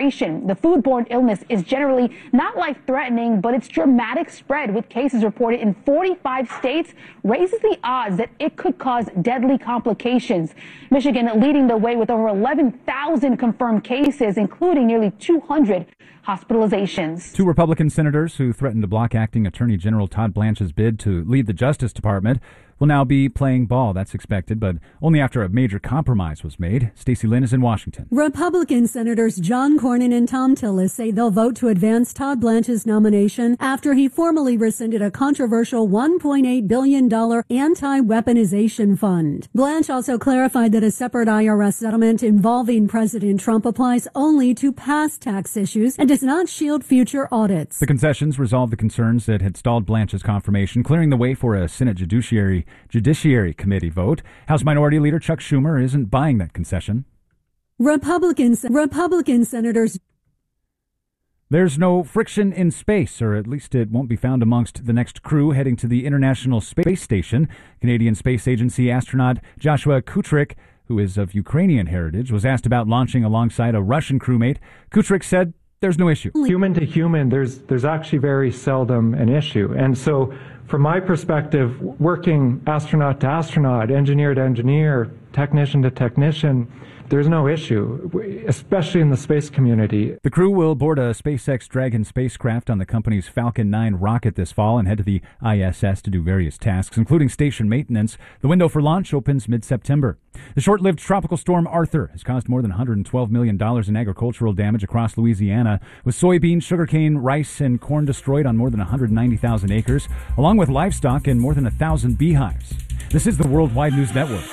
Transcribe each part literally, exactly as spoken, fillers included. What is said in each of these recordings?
The foodborne illness is generally not life-threatening, but its dramatic spread with cases reported in forty-five states raises the odds that it could cause deadly complications. Michigan leading the way with over eleven thousand confirmed cases, including nearly two hundred hospitalizations. Two Republican senators who threatened to block acting Attorney General Todd Blanche's bid to lead the Justice Department will now be playing ball. That's expected, but only after a major compromise was made. Stacey Lynn is in Washington. Republican Senators John Cornyn and Thom Tillis say they'll vote to advance Todd Blanche's nomination after he formally rescinded a controversial one point eight billion dollars anti-weaponization fund. Blanche also clarified that a separate I R S settlement involving President Trump applies only to past tax issues and does not shield future audits. The concessions resolved the concerns that had stalled Blanche's confirmation, clearing the way for a Senate Judiciary Judiciary Committee vote. House Minority Leader Chuck Schumer isn't buying that concession. Republicans, Republican senators. There's no friction in space, or at least it won't be found amongst the next crew heading to the International Space Station. Canadian Space Agency astronaut Joshua Kutryk, who is of Ukrainian heritage, was asked about launching alongside a Russian crewmate. Kutryk said there's no issue. Human to human, there's there's actually very seldom an issue. And so from my perspective, working astronaut to astronaut, engineer to engineer, technician to technician, there's no issue, especially in the space community. The crew will board a SpaceX Dragon spacecraft on the company's Falcon nine rocket this fall and head to the I S S to do various tasks, including station maintenance. The window for launch opens mid-September. The short-lived tropical storm Arthur has caused more than one hundred twelve million dollars in agricultural damage across Louisiana, with soybean, sugarcane, rice, and corn destroyed on more than one hundred ninety thousand acres, along with livestock and more than one thousand beehives. This is the Worldwide News Network.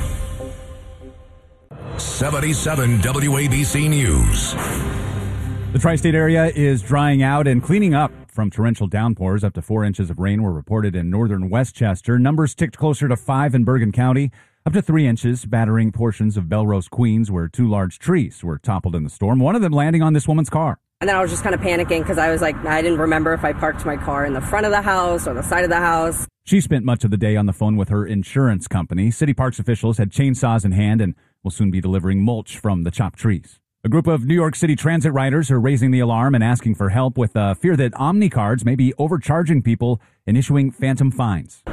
seventy-seven W A B C News. The tri-state area is drying out and cleaning up from torrential downpours. Up to four inches of rain were reported in northern Westchester. Numbers ticked closer to five in Bergen County. Up to three inches, battering portions of Belrose, Queens, where two large trees were toppled in the storm, one of them landing on this woman's car. And then I was just kind of panicking because I was like, I didn't remember if I parked my car in the front of the house or the side of the house. She spent much of the day on the phone with her insurance company. City Parks officials had chainsaws in hand and will soon be delivering mulch from the chopped trees. A group of New York City transit riders are raising the alarm and asking for help with a fear that OmniCards may be overcharging people and issuing phantom fines.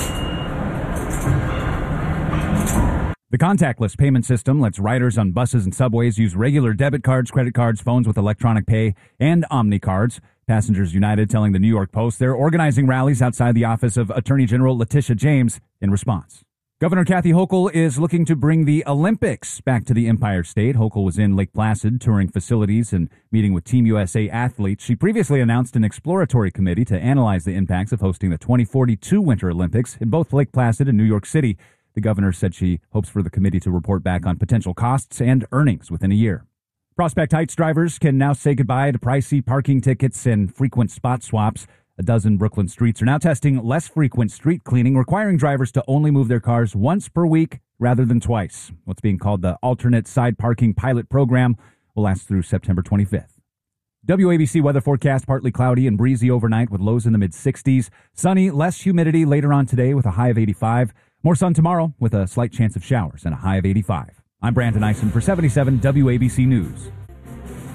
The contactless payment system lets riders on buses and subways use regular debit cards, credit cards, phones with electronic pay, and OmniCards. Passengers United telling the New York Post they're organizing rallies outside the office of Attorney General Letitia James in response. Governor Kathy Hochul is looking to bring the Olympics back to the Empire State. Hochul was in Lake Placid touring facilities and meeting with Team U S A athletes. She previously announced an exploratory committee to analyze the impacts of hosting the twenty forty-two Winter Olympics in both Lake Placid and New York City. The governor said she hopes for the committee to report back on potential costs and earnings within a year. Prospect Heights drivers can now say goodbye to pricey parking tickets and frequent spot swaps. A dozen Brooklyn streets are now testing less frequent street cleaning, requiring drivers to only move their cars once per week rather than twice. What's being called the Alternate Side Parking Pilot Program will last through September twenty-fifth. W A B C weather forecast: partly cloudy and breezy overnight with lows in the mid-sixties. Sunny, less humidity later on today with a high of eighty-five. More sun tomorrow with a slight chance of showers and a high of eighty-five. I'm Brandon Eisen for seventy-seven W A B C News.